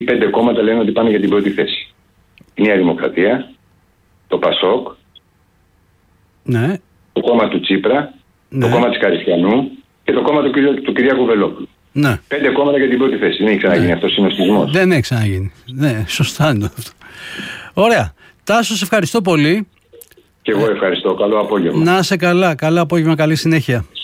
5 κόμματα λένε ότι πάνε για την πρώτη θέση. Η Νέα Δημοκρατία, το Πασόκ, ναι. το κόμμα του Τσίπρα, Ναι. το κόμμα της Καριστιανού και το κόμμα του Κυριάκου Βελόπουλου. Ναι. 5 κόμματα για την πρώτη θέση. Δεν έχει ξαναγίνει αυτό ο συνοστισμός. Δεν έχει ξαναγίνει. Ναι, σωστά είναι αυτό. Ωραία. Τάσο, σε ευχαριστώ πολύ. Και εγώ ευχαριστώ. Καλό απόγευμα. Να είσαι καλά. Καλό απόγευμα, καλή συνέχεια.